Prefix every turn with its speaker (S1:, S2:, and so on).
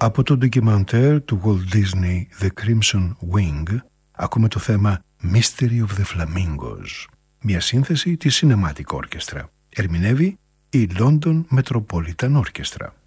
S1: Από το ντοκιμαντέρ του Walt Disney The Crimson Wing ακούμε το θέμα Mystery of the Flamingos, μια σύνθεση της Cinematic Orchestra. Ερμηνεύει η London Metropolitan Orchestra.